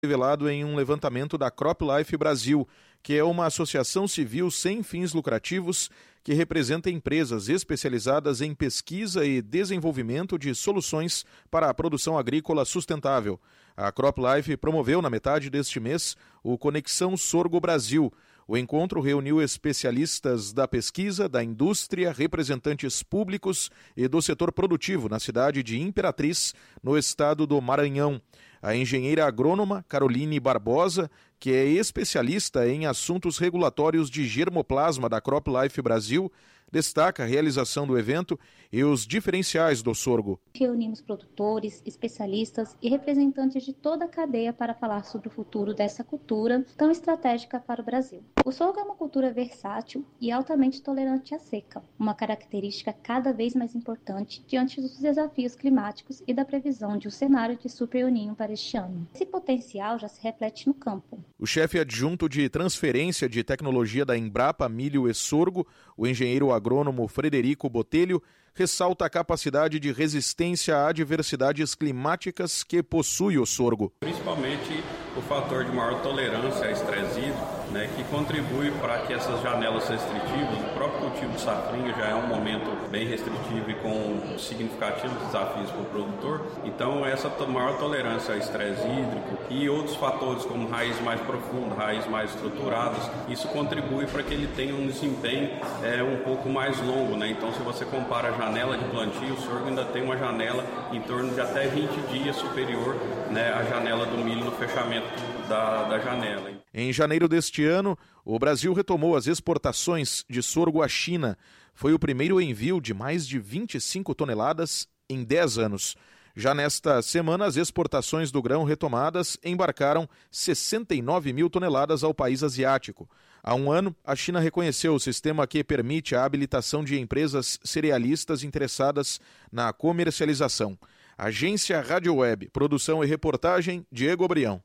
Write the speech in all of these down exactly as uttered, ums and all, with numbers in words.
revelado em um levantamento da CropLife Brasil, que é uma associação civil sem fins lucrativos que representa empresas especializadas em pesquisa e desenvolvimento de soluções para a produção agrícola sustentável. A CropLife promoveu na metade deste mês o Conexão Sorgo Brasil. O encontro reuniu especialistas da pesquisa, da indústria, representantes públicos e do setor produtivo na cidade de Imperatriz, no estado do Maranhão. A engenheira agrônoma Caroline Barbosa, que é especialista em assuntos regulatórios de germoplasma da CropLife Brasil, destaca a realização do evento e os diferenciais do sorgo. Reunimos produtores, especialistas e representantes de toda a cadeia para falar sobre o futuro dessa cultura tão estratégica para o Brasil. O sorgo é uma cultura versátil e altamente tolerante à seca, uma característica cada vez mais importante diante dos desafios climáticos e da previsão de um cenário de super El Niño para este ano. Esse potencial já se reflete no campo. O chefe adjunto de transferência de tecnologia da Embrapa Milho e Sorgo, o engenheiro agrônomo Frederico Botelho, ressalta a capacidade de resistência a adversidades climáticas que possui o sorgo. Principalmente o fator de maior tolerância a estresse hídrico, né, que contribui para que essas janelas restritivas, o próprio cultivo de safrinha já é um momento bem restritivo e com significativos desafios para o produtor. Então essa maior tolerância a estresse hídrico e outros fatores como raízes mais profundas, raízes mais estruturadas, isso contribui para que ele tenha um desempenho é, um pouco mais longo, né? Então se você compara a janela de plantio, o sorgo ainda tem uma janela em torno de até vinte dias superior, né, à janela do milho no fechamento da, da janela. Em janeiro deste ano, o Brasil retomou as exportações de sorgo à China. Foi o primeiro envio de mais de vinte e cinco toneladas em dez anos. Já nesta semana, as exportações do grão retomadas embarcaram sessenta e nove mil toneladas ao país asiático. Há um ano, a China reconheceu o sistema que permite a habilitação de empresas cerealistas interessadas na comercialização. Agência Rádio Web, produção e reportagem, Diego Brião.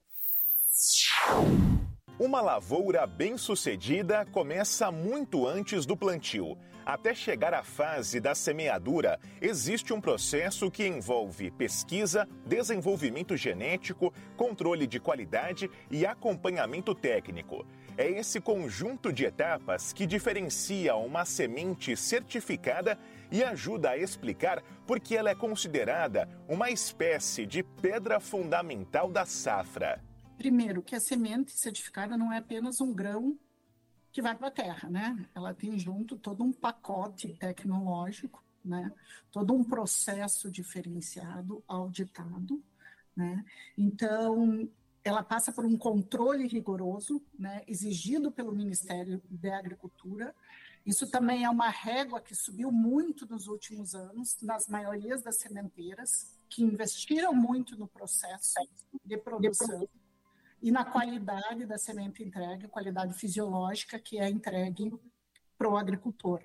Uma lavoura bem-sucedida começa muito antes do plantio. Até chegar à fase da semeadura, existe um processo que envolve pesquisa, desenvolvimento genético, controle de qualidade e acompanhamento técnico. É esse conjunto de etapas que diferencia uma semente certificada e ajuda a explicar por que ela é considerada uma espécie de pedra fundamental da safra. Primeiro, que a semente certificada não é apenas um grão que vai para a terra, né? Ela tem junto todo um pacote tecnológico, né? Todo um processo diferenciado, auditado, né? Então, ela passa por um controle rigoroso, né? Exigido pelo Ministério da Agricultura. Isso também é uma régua que subiu muito nos últimos anos, nas maiorias das sementeiras, que investiram muito no processo de produção e na qualidade da semente entregue, qualidade fisiológica que é entregue para o agricultor.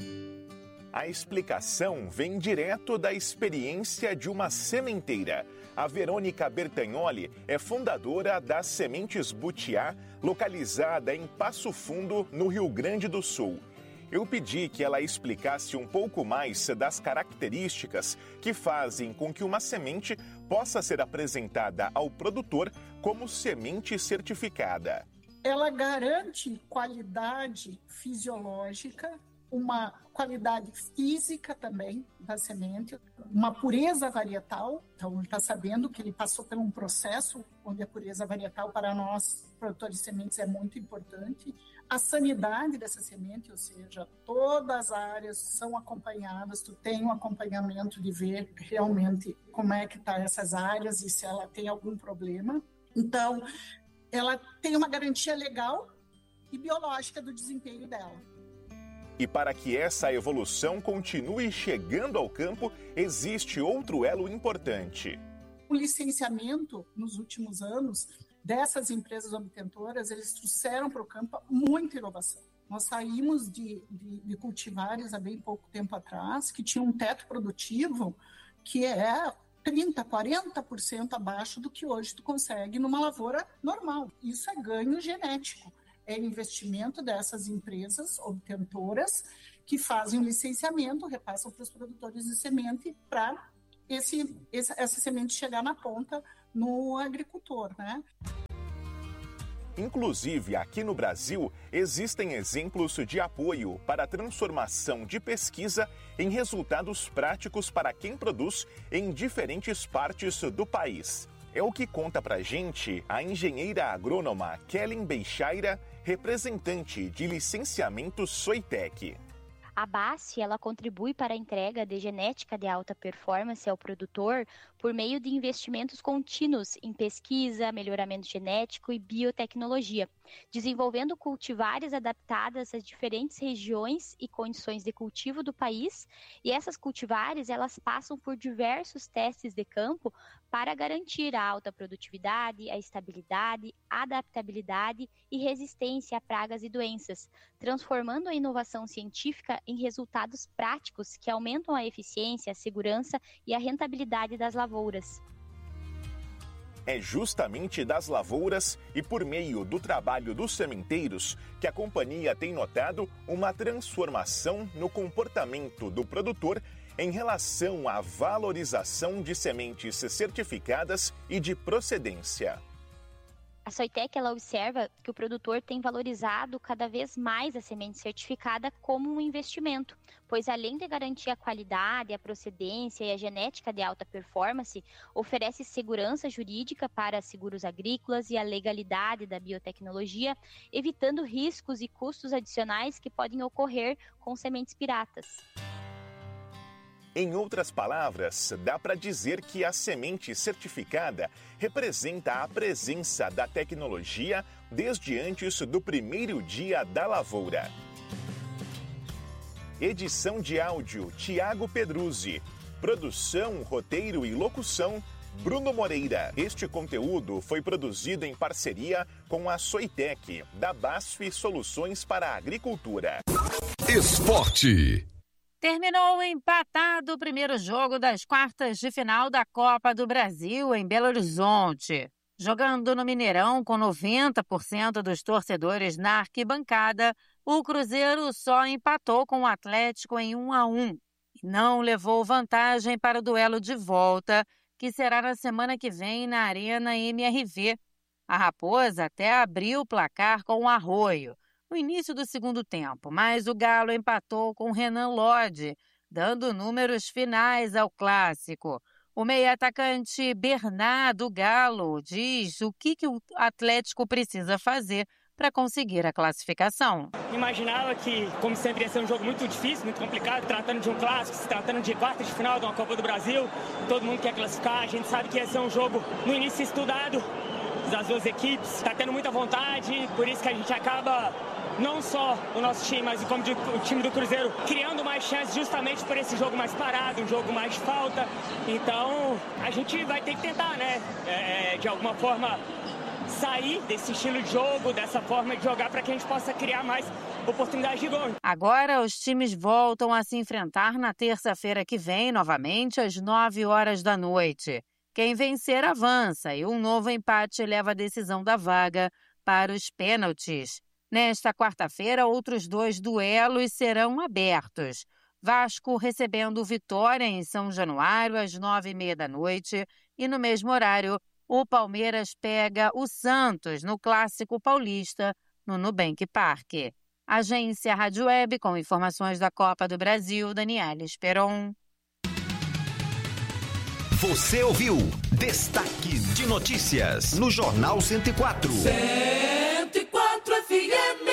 A explicação vem direto da experiência de uma sementeira. A Verônica Bertagnoli é fundadora das Sementes Butiá, localizada em Passo Fundo, no Rio Grande do Sul. Eu pedi que ela explicasse um pouco mais das características que fazem com que uma semente possa ser apresentada ao produtor como semente certificada. Ela garante qualidade fisiológica, uma qualidade física também da semente, uma pureza varietal. Então, ele está sabendo que ele passou por um processo onde a pureza varietal para nós, produtores de sementes, é muito importante. A sanidade dessa semente, ou seja, todas as áreas são acompanhadas, tu tem um acompanhamento de ver realmente como é que estão essas áreas e se ela tem algum problema. Então, ela tem uma garantia legal e biológica do desempenho dela. E para que essa evolução continue chegando ao campo, existe outro elo importante. O licenciamento, nos últimos anos, dessas empresas obtentoras, eles trouxeram para o campo muita inovação. Nós saímos de, de, de cultivares há bem pouco tempo atrás, que tinham um teto produtivo que é trinta, quarenta por cento abaixo do que hoje tu consegue numa lavoura normal. Isso é ganho genético. É investimento dessas empresas obtentoras que fazem o licenciamento, repassam para os produtores de semente para esse, essa semente chegar na ponta no agricultor, né? Inclusive, aqui no Brasil, existem exemplos de apoio para a transformação de pesquisa em resultados práticos para quem produz em diferentes partes do país. É o que conta pra gente a engenheira agrônoma Kellen Beixaira, representante de licenciamento Soitec. A B A S F, ela contribui para a entrega de genética de alta performance ao produtor por meio de investimentos contínuos em pesquisa, melhoramento genético e biotecnologia, desenvolvendo cultivares adaptadas às diferentes regiões e condições de cultivo do país. E essas cultivares, elas passam por diversos testes de campo para garantir a alta produtividade, a estabilidade, a adaptabilidade e resistência a pragas e doenças, transformando a inovação científica em resultados práticos que aumentam a eficiência, a segurança e a rentabilidade das lavouras. É justamente das lavouras e por meio do trabalho dos sementeiros que a companhia tem notado uma transformação no comportamento do produtor em relação à valorização de sementes certificadas e de procedência. A Soitec, ela observa que o produtor tem valorizado cada vez mais a semente certificada como um investimento, pois além de garantir a qualidade, a procedência e a genética de alta performance, oferece segurança jurídica para seguros agrícolas e a legalidade da biotecnologia, evitando riscos e custos adicionais que podem ocorrer com sementes piratas. Em outras palavras, dá para dizer que a semente certificada representa a presença da tecnologia desde antes do primeiro dia da lavoura. Edição de áudio, Tiago Pedruzzi. Produção, roteiro e locução, Bruno Moreira. Este conteúdo foi produzido em parceria com a Soitec, da B A S F Soluções para a Agricultura. Esporte. Terminou empatado o primeiro jogo das quartas de final da Copa do Brasil em Belo Horizonte. Jogando no Mineirão com noventa por cento dos torcedores na arquibancada, o Cruzeiro só empatou com o Atlético em um a um e não levou vantagem para o duelo de volta, que será na semana que vem na Arena M R V. A Raposa até abriu o placar com o Arroio no início do segundo tempo, mas o Galo empatou com Renan Lodge, dando números finais ao clássico. O meio-atacante Bernardo Galo diz o que, que o Atlético precisa fazer para conseguir a classificação. Imaginava que, como sempre, ia ser um jogo muito difícil, muito complicado, tratando de um clássico, se tratando de quarta de final de uma Copa do Brasil, todo mundo quer classificar, a gente sabe que ia ser um jogo no início estudado das duas equipes, está tendo muita vontade, por isso que a gente acaba, não só o nosso time, mas como o time do Cruzeiro, criando mais chances justamente por esse jogo mais parado, um jogo mais de falta. Então, a gente vai ter que tentar, né, é, de alguma forma, sair desse estilo de jogo, dessa forma de jogar, para que a gente possa criar mais oportunidades de gol. Agora, os times voltam a se enfrentar na terça-feira que vem, novamente, às nove horas da noite. Quem vencer avança e um novo empate leva a decisão da vaga para os pênaltis. Nesta quarta-feira, outros dois duelos serão abertos. Vasco recebendo Vitória em São Januário às nove e meia da noite e no mesmo horário o Palmeiras pega o Santos no Clássico Paulista no Nubank Parque. Agência Rádio Web com informações da Copa do Brasil, Daniela Esperon. Você ouviu Destaque de Notícias no Jornal cento e quatro. cento e quatro F M.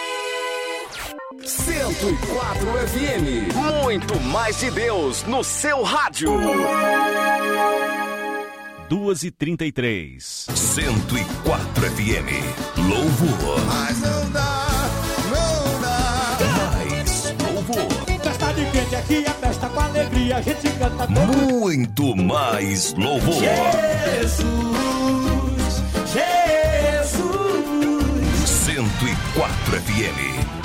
cento e quatro F M. Muito mais de Deus no seu rádio. duas e trinta e três. cento e quatro F M. Louvor. Mas não dá, não dá. Mais louvor. Festa de quente aqui, a festa com alegria, a gente canta todo. Muito mais louvor. Jesus, Jesus. cento e quatro F M.